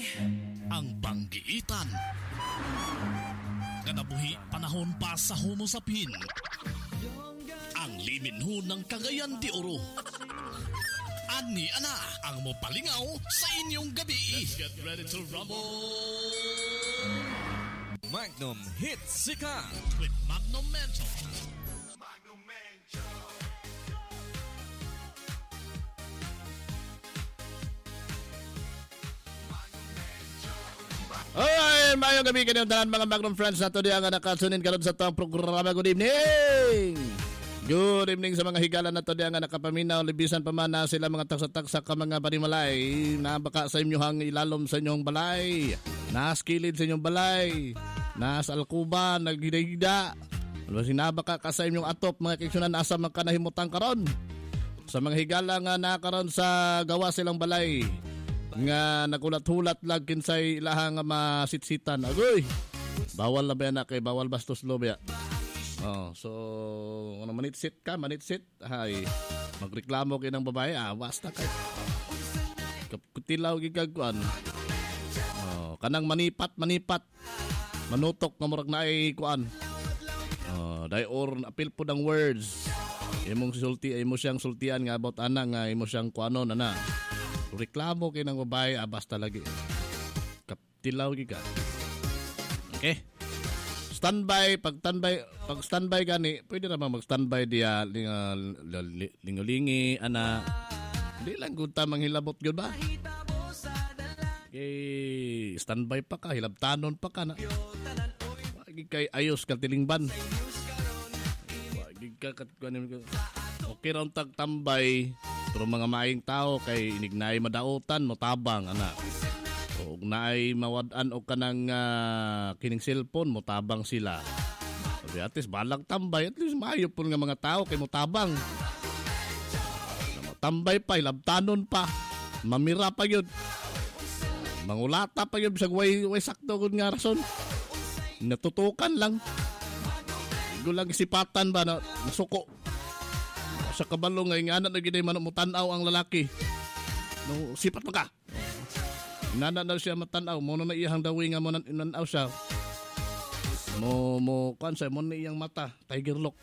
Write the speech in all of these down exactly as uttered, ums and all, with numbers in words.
ang Banggiitan. Kanabuhi panahon pa sa Homo sapien. Ang liminho ng Cagayan de Oro. Ani ana ang mopalingaw sa inyong gabi. Let's get ready to rumble. Magnum Hits Sikat with Magnum Mencho. Magnum Mencho. Alright, mayong gabi kaniyong tanan mga Magnum friends na to diya nga nakasunin karon sa tong programa. Good evening! Good evening sa mga higala na to diya nga nakapaminaw, libisan pa man na sila mga taksa-taksa ka mga barimalay, na baka sa inyong ilalom sa inyong balay, naskilid sa inyong balay, nasa alkuba, naghida-hida, wala sinabaka ka sa inyong atop mga kiksyonan asa magkanahimutan karon. Sa mga higala nga nakaron sa gawa silang balay, nga nagulat-hulat lag kinsay ilahang masitsitan. Agoy, bawal na ba yan na kay bawal bastos lo ba? Oh, so ano, manitsit ka, manitsit. Ay, magreklamo kay ng babae, ah, basta kay kutilaw gigagkuan. Oh, kanang manipat, manipat. Manutok nga murag na ay kuan. Oh, dai or apil po ng words. Imong sulti, imo siyang sultian nga about ana nga imo siyang kuano na na. Reklamo kay ng babae, ah, basta lagi. Kaptilaw giga. Okay. Standby, pag standby, pag standby gani, pwede naman mag-standby diya lingolingi ana. Di lang gud ta manghilabot gyud ba? Okay, standby pa ka, hilabtanon pa ka na. Wagi kay ayos ka tilingban. Wagi ka kat okay ra tag tambay. Pero mga maing tao kay inignay madautan mo tabang ana. Og naay mawad-an og kanang uh, kining cellphone mo tabang sila. Sabi at least balag tambay, at least maayo pun nga mga tao kay mo tabang. Tambay pa, ilabtanon pa. Mamira pa gyud. Mangulata pa gyud sa way way sakto gud nga rason. Natutukan lang. Igo lang isipatan ba na nasuko. Sa kabalo nga ingana na gid man mo tan-aw ang lalaki. No, sipat pa ka. Ingana na siya matan-aw, mo na iyang dawi nga mo nan-aw siya. Mo mo kan sa mo na iyang mata, tiger look.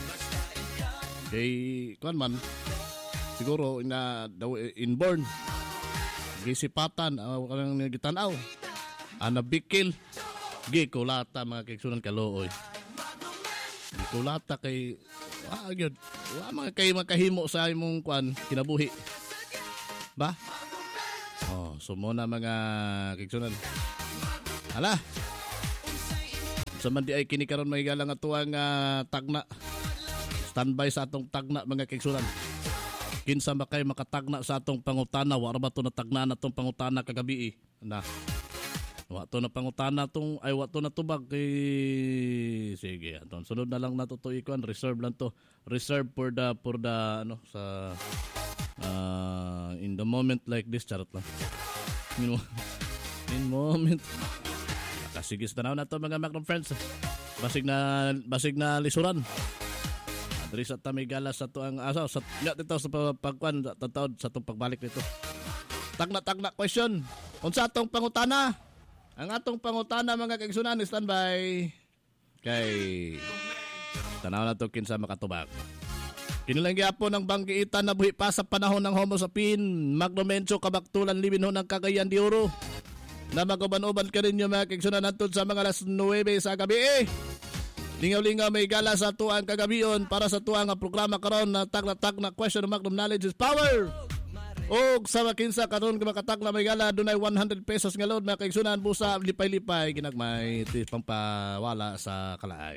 Kay kan man siguro ina daw inborn. Gisipatan aw kanang gitan-aw. Ana bikil. Gi kulata mga kigsunan kalooy. Kulata kay ah gyud wa mga kay makahimo sa imong kwan kinabuhi ba. Oh, so mo na mga kigsunan ala sa man di ay kini karon mahigala nga tuwang uh, tagna standby sa atong tagna mga kigsunan. Kinsa ba kay makatagna sa atong pangutana wa ra ba to natagna na tong pangutana kagabi na. Wa to na pangutana tong ay wa to na tubag kay sige aton sunod na lang natutuy kuan reserve lang to, reserve for the for the ano sa uh, in the moment like this charot lang in, in moment nakasige sa tanaw na to mga Magnum friends, basig na basig na lisuran adri sa tamigala sa to ang asaw sa nga dito sa pagkuan tatawd sa tong pagbalik dito. Tagna tagna question unsa atong pangutana? Ang atong pangutana mga kaigsunan, standby kay tanaw na to kinsa makatubag. Kinilang gyapon ng Banggiitan na buhi pa sa panahon ng Homo sapien. Magnum Mencho kabaktulan liminho ng Cagayan de Oro na magaban-uban ka rin yung mga kaigsunan natud sa mga alas nuwebe sa gabi. Eh, lingaw-lingaw may gala sa tuang kagabiyon para sa tuang programa karon na tag-tag na question of Magnum Knowledge is Power. Og sa makinsa karon nga makatagla may gala dunay one hundred pesos nga load mga kaigsunan busa lipay-lipay ginagmay iti pampawala sa kalaay.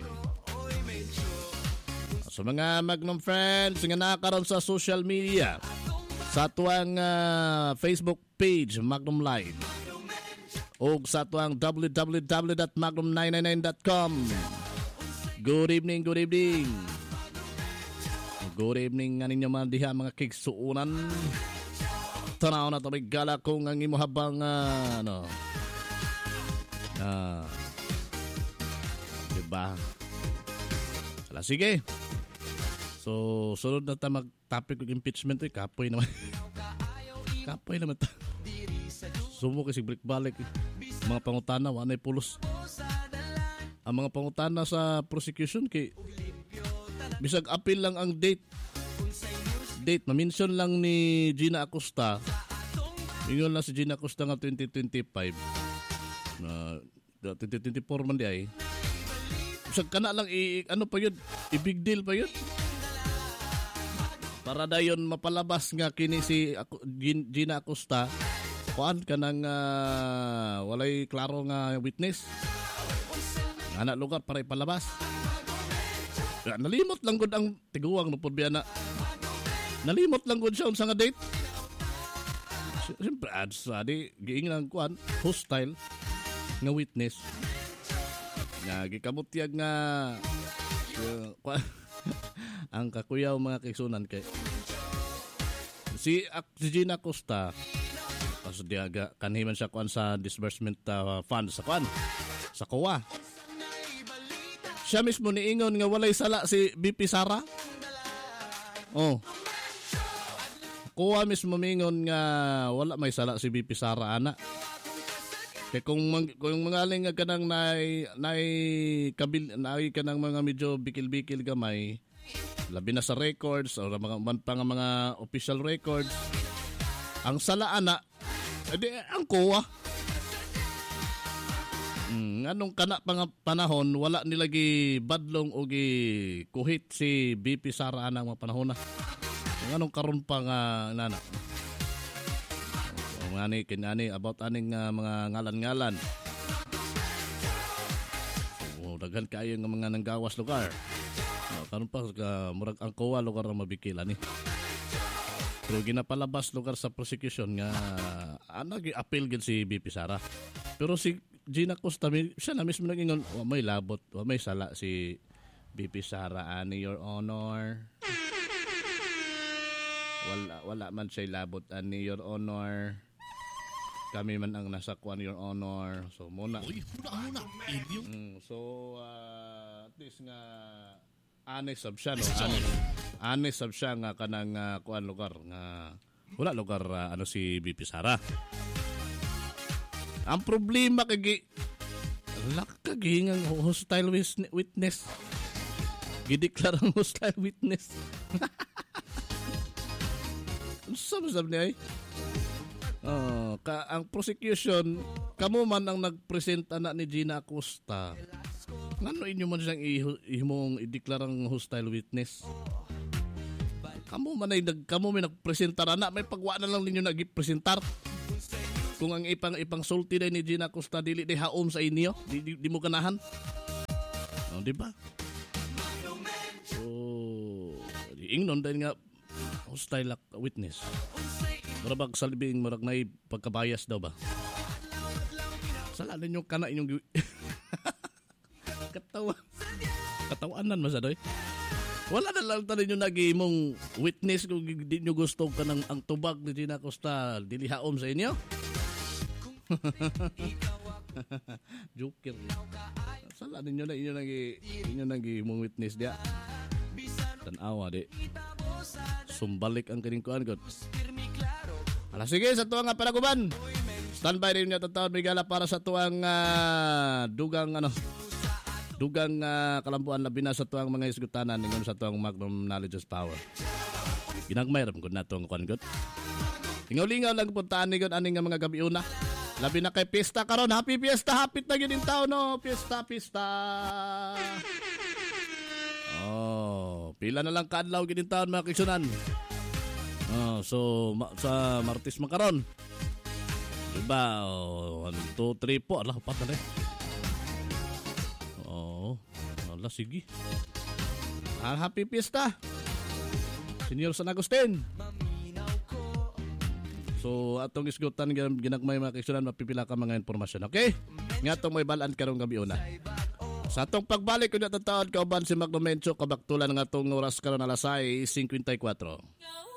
So mga Magnum friends nga nakaron sa social media sa tuang uh, Facebook page Magnum Live og sa tuang w w w dot magnum nine nine nine dot com. Good evening, good evening. Good evening nga ninyo mga diha mga kaigsunan. Tanaw na ito may gala kung ang imo habang uh, ano uh, diba ala sige so sunod na ta mag topic ng impeachment eh, kapoy naman kapoy naman ta sumo kasi break balik. Mga pangutana, wanay pulos. Ang mga pangutana sa prosecution kay bisag appeal lang ang date. Date, na-mention lang ni Gina Acosta. Ingon lang si Gina Acosta nga twenty twenty-five. Na uh, twenty twenty-four man di ay. Bisag kana lang i, ano pa yun? I-big deal pa yun. Para dayon mapalabas nga kini si Gina Acosta. Kuan ka nang uh, walay klaro nga witness. Anak lugar para ipalabas. Ya, nalimot lang gud ang tiguwang no pod biya na. Nalimot lang gud siya unsa nga date. Siyempre adsa di giingnan kuan hostile nga witness. Nga gikabutyag nga uh, kuan ang kakuyaw mga kaigsunan kay si si Gina Acosta as diaga kanhiman siya kuan sa disbursement uh, fund sa kuan sa C O A. Siya mismo niingon nga walay sala si B P Sara. Oh. C O A mismo mingon nga wala may sala si B P Sara ana. Kay kung mang, kung mangaling nga kanang nay nay kabil nay kanang mga medyo bikil-bikil gamay labi na sa records o mga man pa nga mga official records ang sala ana edi ang C O A. Mm, anong kana pang panahon wala nila gi badlong o gi kuhit si B P Sara anang mga panahon na. Anong karon pa nga nana. O nga ni kinani about aning uh, mga ngalan-ngalan. O daghan kayo nga mga nanggawas lugar. O, karon pa uh, murag ang C O A lugar na mabikila ni. Pero ginapalabas lugar sa prosecution nga ana gi appeal gid si B P Sara. Pero si Gina Acosta, siya na mismo nag-ingon, oh, may labot, oh, may sala si B P Sara, ani, Your Honor. Wala, wala man siya labot, ani, Your Honor. Kami man ang nasa kuan, Your Honor. So, muna. Uy, muna, muna. Mm, so, uh, at least nga, honest sab siya, no? Honest, honest sab siya nga kanang uh, kuan lugar, nga, wala lugar, uh, ano, si B P Sara. Ang problema kay lakaging ang hostile witness. Gideklarang hostile witness. Ano sabi niya eh? Oh, ka, ang prosecution, kamo man ang nag-present anak ni Gina Acosta. Ngano inyo man siyang ihimong ideklarang hostile witness? Kamo man ay nag kamo may nagpresentar anak, may pagwa na lang ninyo nag-presentar. Kung ang ipang ipang sulti day ni Gina Acosta dili day haom sa inyo, di, di, di mo ganahan. Oh, di ba? So, ingnon din nga hostile witness. Murag salbing murag nay pagkabayas daw ba? Sala ninyo kana inyong katawa. Katawanan masadoy. Wala na lang tayo nyo nag-imong witness kung di nyo gusto ka ng ang tubag ni Gina Acosta dili haom sa inyo. Joker. Sala ninyo na inyo nag inyo nag-imong witness dia. Tanawa di. Sumbalik ang kining kuan gud. Ala sige sa tuwa nga panaguban. Standby rin niyo tatawad bigala para sa tuwang uh, dugang ano. Dugang uh, kalambuan labi na sa tuwang mga isgutanan ningon sa tuwang magnum knowledge is power. Ginagmay ram gud natong kuan gud. Lingaw-lingaw lang puntaan ni gud aning mga gabi una. Labi na kay pista karon, happy fiesta, hapit na gyud in taon no, pista pista. Oh, pila na lang kaadlaw gyud in taon mga kaigsunan. Oh, so ma- sa Martes man karon. Diba? Oh, one, two, three, four. Ala, upat na rin. Oh, ala, sige. Ah, happy fiesta. Senyor San Agustin. So, atong isgutan ginagmay mga kaigsunan, mapipila ka mga informasyon. Okay? Nga itong may balaan karong gabi una. Sa atong pagbalik, kung natatawad ka uban si Magno Mencho, kabaktulan ng atong oras karon alas five fifty-four.